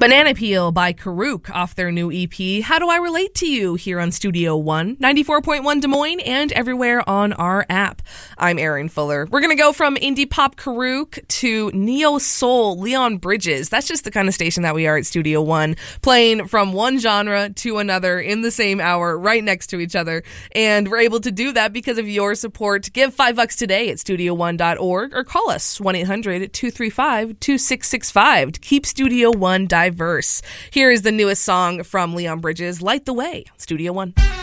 Banana Peel by Karuk off their new EP, How Do I Relate to You, here on Studio One, 94.1 Des Moines, and everywhere on our app. I'm Erin Fuller. We're going to go from indie pop Karuk to neo soul Leon Bridges. That's just the kind of station that we are at Studio One, playing from one genre to another in the same hour, right next to each other. And we're able to do that because of your support. Give $5 today at studio1.org or call us 1-800-235-2665 to keep Studio One diverse. Here is the newest song from Leon Bridges, Light the Way, Studio One.